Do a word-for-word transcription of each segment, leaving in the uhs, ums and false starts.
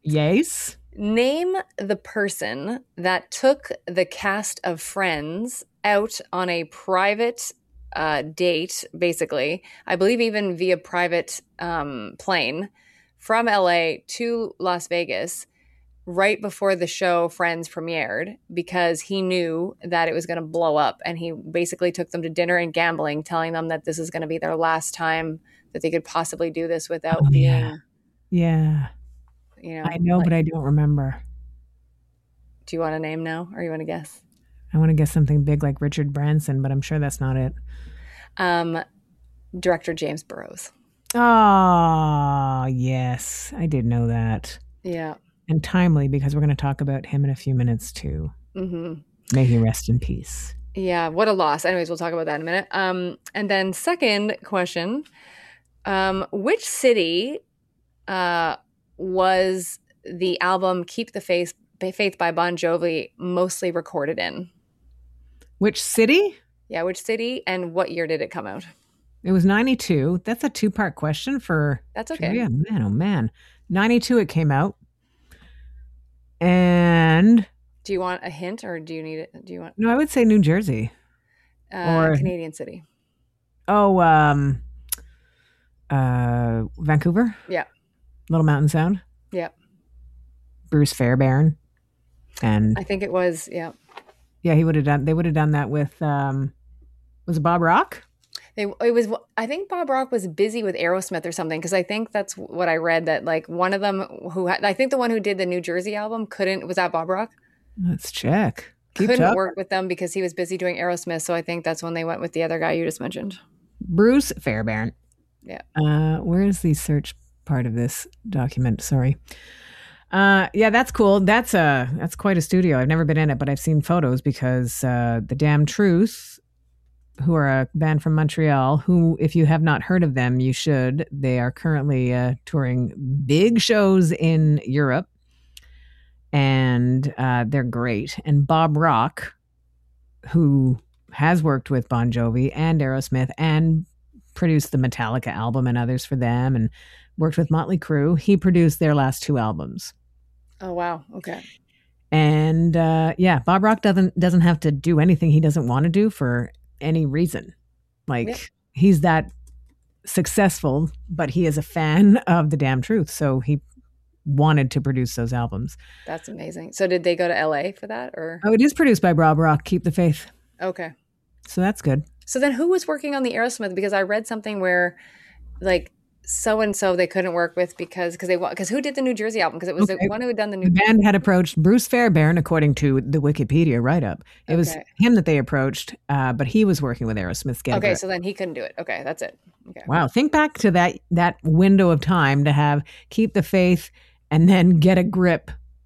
Yes. Name the person that took the cast of Friends out on a private uh, date, basically. I believe even via private um, plane from L A to Las Vegas right before the show Friends premiered because he knew that it was going to blow up. And he basically took them to dinner and gambling, telling them that this is going to be their last time that they could possibly do this without Oh, being, yeah. you know, I know, like, but I don't remember. do you want a name now or you want to guess? I want to guess something big like Richard Branson, but I'm sure that's not it. Um, director James Burrows. Oh, yes. I did know that. Yeah. And timely because we're going to talk about him in a few minutes too. Mm-hmm. May he rest in peace. Yeah, what a loss. Anyways, we'll talk about that in a minute. Um, and then second question, um, which city uh, was the album Keep the Faith, Faith by Bon Jovi mostly recorded in? Which city? Yeah, which city and what year did it come out? It was ninety-two. That's a two-part question for That's okay. trivia. Man, oh man. ninety-two it came out. And do you want a hint or do you need it? Do you want? No, I would say New Jersey. Uh, or Canadian city. Oh, um, uh, Vancouver? Yeah. Little Mountain Sound? Yeah. Bruce Fairbairn. And I think it was, yeah. Yeah, he would have done, they would have done that with, um, was it Bob Rock? It, it was, I think Bob Rock was busy with Aerosmith or something, because I think that's what I read, that like one of them who, had, I think the one who did the New Jersey album couldn't, was that Bob Rock? Let's check. Keep couldn't up. work with them because he was busy doing Aerosmith, so I think that's when they went with the other guy you just mentioned. Bruce Fairbairn. Yeah. Uh, where is the search part of this document? Sorry. Uh, yeah, that's cool. That's a that's quite a studio. I've never been in it, but I've seen photos because uh, The Damn Truth, who are a band from Montreal, who, if you have not heard of them, you should. They are currently uh, touring big shows in Europe, and uh, they're great. And Bob Rock, who has worked with Bon Jovi and Aerosmith and produced the Metallica album and others for them, and worked with Motley Crue, he produced their last two albums. Oh, wow. Okay. And uh, yeah, Bob Rock doesn't doesn't have to do anything he doesn't want to do for any reason. Like, yeah. He's that successful, but he is a fan of The Damn Truth, so he wanted to produce those albums. That's amazing. So did they go to L A for that, or? Oh, it is produced by Bob Rock, Keep the Faith. Okay. So that's good. So then who was working on the Aerosmith? Because I read something where like so-and-so they couldn't work with because because they because who did the New Jersey album? Because it was okay. the one who had done the New The band had approached Bruce Fairbairn, according to the Wikipedia write-up. It okay. was him that they approached, uh, but he was working with Aerosmith's Get a Okay, Grip. So then he couldn't do it. Okay, that's it. Okay. Wow. Think back to that that window of time to have Keep the Faith and then Get a Grip.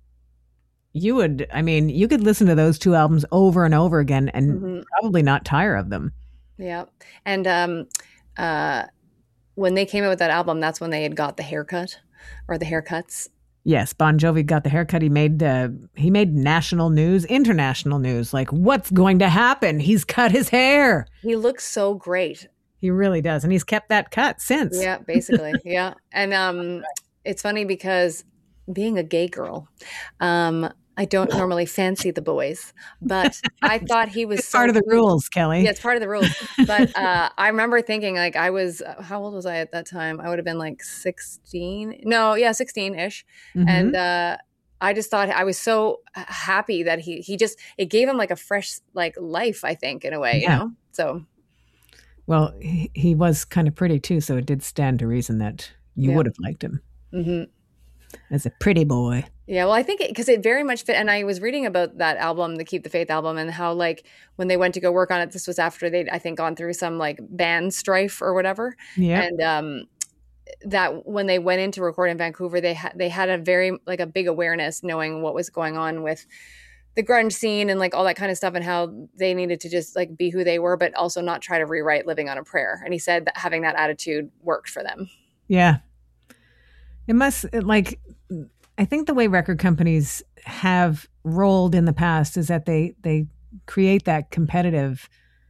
You would, I mean, you could listen to those two albums over and over again and mm-hmm. probably not tire of them. Yeah. And um, uh, when they came out with that album, that's when they had got the haircut or the haircuts. Yes, Bon Jovi got the haircut. He made uh, he made national news, international news. Like, what's going to happen? He's cut his hair. He looks so great. He really does, and he's kept that cut since. Yeah, basically, yeah. And um, it's funny because being a gay girl, um, I don't normally fancy the boys, but I thought he was it's so part of the rules, Kelly. Yeah, it's part of the rules. But uh, I remember thinking, like, I was, how old was I at that time? I would have been like sixteen. No, yeah, sixteen-ish. Mm-hmm. And uh, I just thought I was so happy that he, he just, it gave him like a fresh, like, life, I think, in a way, yeah. you know? So. Well, he, he was kind of pretty too, so it did stand to reason that you yeah. would have liked him. Mm-hmm. As a pretty boy. Yeah, well, I think because it, it very much fit. And I was reading about that album, the Keep the Faith album, and how, like, when they went to go work on it, this was after they'd, I think, gone through some, like, band strife or whatever. Yeah. And um, that when they went in to record in Vancouver, they, ha- they had a very, like, a big awareness knowing what was going on with the grunge scene and, like, all that kind of stuff, and how they needed to just, like, be who they were, but also not try to rewrite Living on a Prayer. And he said that having that attitude worked for them. Yeah. It must, like... I think the way record companies have rolled in the past is that they they create that competitiveness,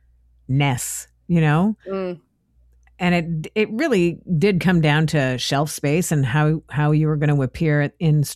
you know, mm. and it it really did come down to shelf space and how how you were going to appear in